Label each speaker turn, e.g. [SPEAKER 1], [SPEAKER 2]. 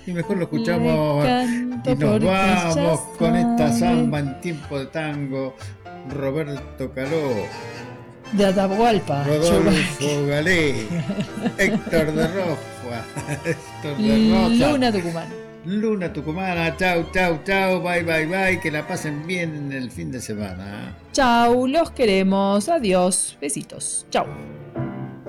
[SPEAKER 1] Y mejor lo
[SPEAKER 2] Le
[SPEAKER 1] escuchamos
[SPEAKER 2] canto
[SPEAKER 1] y nos
[SPEAKER 2] porque ya
[SPEAKER 1] vamos con esta
[SPEAKER 2] sabe.
[SPEAKER 1] samba en tiempo de tango. Roberto Caló,
[SPEAKER 2] De Atahualpa,
[SPEAKER 1] Rodolfo Galé, Héctor de Roja, Héctor de Rosas,
[SPEAKER 2] Luna Tucumán.
[SPEAKER 1] Luna Tucumana. Chau, chau, chau, bye, bye, bye. Que la pasen bien en el fin de semana.
[SPEAKER 2] Chau, los queremos. Adiós. Besitos. Chau.